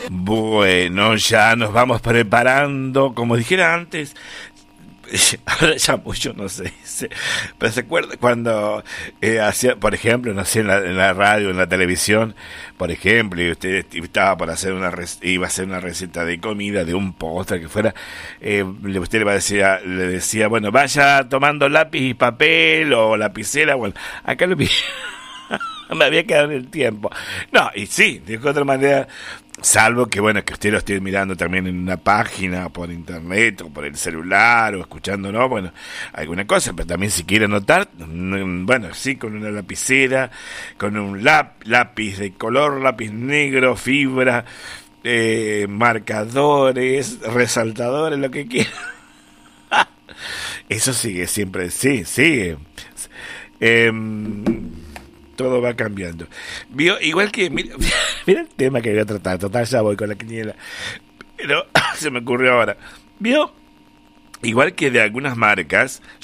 Bueno, ya nos vamos preparando, como dijera antes. Ahora ya mucho no se dice, pero se acuerda cuando hacía, por ejemplo, no sé, en la radio, en la televisión, por ejemplo, y usted estaba por hacer iba a hacer una receta de comida, de un postre que fuera, usted le decía, bueno, vaya tomando lápiz y papel o lapicera, bueno, acá lo me había quedado en el tiempo. No, y sí, de otra manera, salvo que, bueno, que usted lo esté mirando también en una página, por internet, o por el celular, o escuchando, ¿no? Bueno, alguna cosa, pero también si quiere anotar, bueno, sí, con una lapicera, con un lápiz de color, lápiz negro, fibra, marcadores, resaltadores, lo que quiera. Eso sigue siempre, sí, sigue. Todo va cambiando. ¿Vio? Igual que, mira, mira el tema que voy a tratar, total ya voy con la quiniela, pero se me ocurrió ahora. ¿Vio? Igual que de algunas marcas,